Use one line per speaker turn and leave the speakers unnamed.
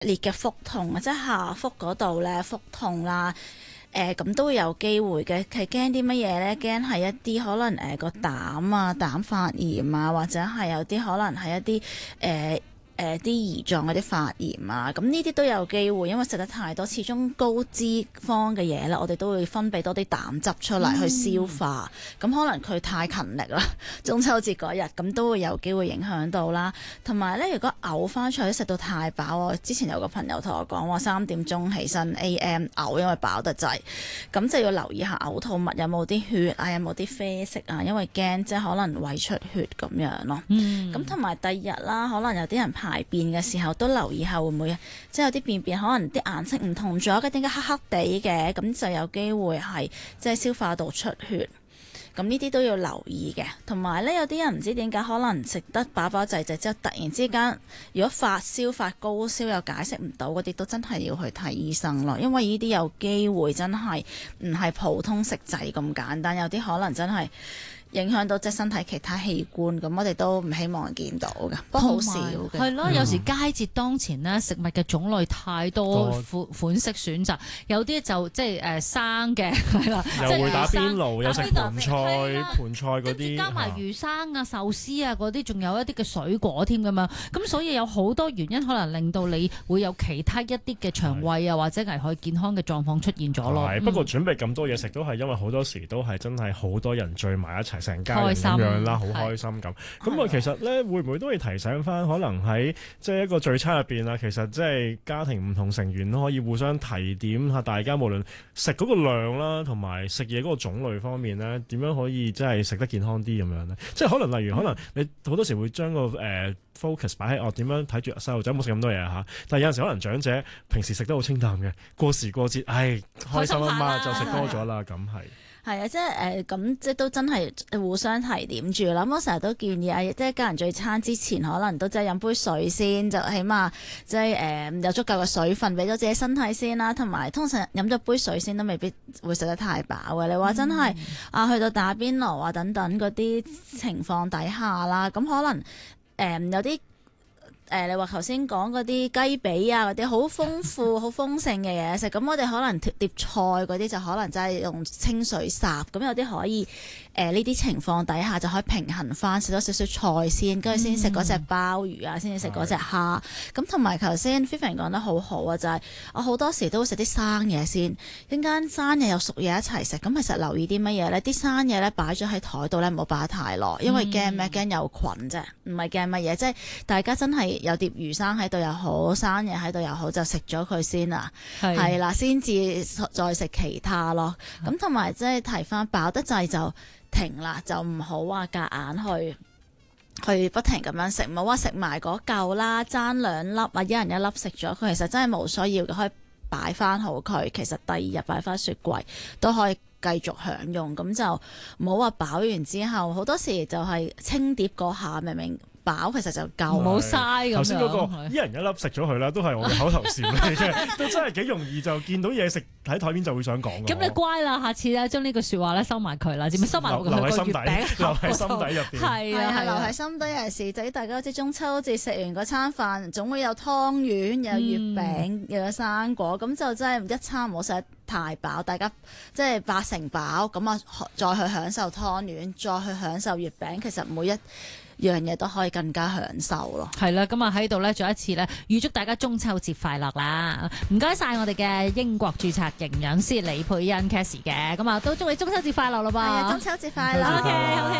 烈嘅腹痛啊，即係下腹嗰度咧腹痛啦。咁都會有機會嘅，係驚啲乜嘢咧？驚係一啲可能個膽發炎啊，或者係有啲可能係一啲啲胰臟嗰啲發炎啊，咁呢啲都有機會，因為食得太多，始終高脂肪嘅嘢咧，我哋都會分泌多啲膽汁出嚟去消化，咁可能佢太勤力啦，中秋節嗰日咁都會有機會影響到啦。同埋咧，如果嘔翻出去食到太飽，我之前有個朋友同我講話3點鐘起身 AM 嘔，因為飽得滯，咁就要留意下嘔吐物有冇啲血啊，有冇啲啡色啊，因為驚即係可能胃出血咁樣咯。咁同埋第二日啦，可能有啲人排便嘅時候都留意下會唔會即係有啲便便可能啲顏色唔同咗，點解黑黑地嘅，咁就有機會係即係消化道出血。咁呢啲都要留意嘅。同埋咧，有啲人唔知點解可能食得飽飽滯滯之後，突然之間如果發燒發高燒又解釋唔到嗰啲，都真係要去睇醫生咯。因為呢啲有機會真係唔係普通食滯咁簡單，有啲可能真係影響到即係身體其他器官，咁我哋都唔希望見到嘅，不過好少嘅。
係咯，有時佳節當前呢，食物嘅種類太多，款式選擇，有啲就即係生嘅，係啦，
又會打邊爐，又食盤菜嗰啲，
加埋魚生啊、壽司啊嗰啲，仲有一啲嘅水果添咁樣。咁所以有好多原因可能令到你會有其他一啲嘅腸胃啊或者危害健康嘅狀況出現咗咯。
不過準備咁多嘢食都係因為好多時都係真係好多人聚埋一齊。成家人咁樣啦，好開心咁。咁啊，其實咧會唔會都會提醒翻，可能喺即係一個聚餐入邊啊，其實即係家庭唔同成員都可以互相提點下大家，無論食嗰個量啦，同埋食嘢嗰個種類方面咧，點樣可以即係食得健康啲咁樣咧？即係可能例如，可能你好多時會將個focus 擺喺點樣睇住細路仔冇食咁多嘢嚇，但係有陣時可能長者平時食得好清淡嘅，過時過節，開心啊嘛，就食多咗啦，咁係。
係啊，即係咁即係都真係互相提點住啦。咁我成日都建議啊，即係家人聚餐之前，可能都即係飲杯水先，就起碼即係有足夠嘅水分俾咗自己身體先啦。同埋通常飲咗杯水先都未必會食得太飽嘅。你話真係去到打邊爐啊等等嗰啲情況底下啦，咁可能有啲。你話頭先講嗰啲雞髀啊，嗰啲好豐富、好豐盛嘅嘢食，咁我哋可能碟菜嗰啲就可能真係用清水烚，咁有啲可以呢啲情況底下就可以平衡翻，食多少少菜先，跟住先食嗰隻鮑魚啊，先至食嗰隻蝦。咁同埋頭先 Vivian 講得好好啊，就係我好多時都會食啲生嘢先，一陣間生嘢又熟嘢一齊食。咁其實留意啲乜嘢咧？啲生嘢咧擺咗喺台度咧，唔好擺得太耐，因為驚咩？驚有菌啫，唔係驚乜嘢。即係大家真係有碟魚生喺度又好，生嘢喺度又好，就食咗佢先啦，係啦，先至再食其他咯。咁同埋即係提翻飽得滯就停啦，就唔好話夾硬去不停咁樣食，唔好話食埋嗰嚿啦，爭2粒啊，一人一粒食咗佢，其實真係冇需要嘅，可以擺翻好佢。其實第二日擺翻雪櫃都可以繼續享用，咁就唔好話飽完之後，好多時就係清碟嗰下明明飽其實就夠，
唔好嘥咁樣。
頭先嗰個一人一粒食咗佢啦，都係我嘅口頭禪嚟嘅，都真係幾容易就見到嘢食喺台面就會想講。
咁你乖啦，下次咧將呢句説話咧收埋佢啦，知唔知收埋我個月餅？
留喺心底入邊。
係啊，留喺心底有時，就大家知中秋節食完嗰餐飯，總會有湯圓、有月餅、又有生果，咁就真係一餐唔好食得太飽，大家即係8成飽，咁啊再去享受湯圓，再去享受月餅，其實每一樣嘢都可以更加享受咯。
係啦，咁啊喺度咧，再一次咧預祝大家中秋節快樂啦！唔該晒我哋嘅英國註冊營養師李佩茵 Cassie 嘅，咁啊都祝你中秋節快樂咯噃！
係啊，中秋節快樂。
OK。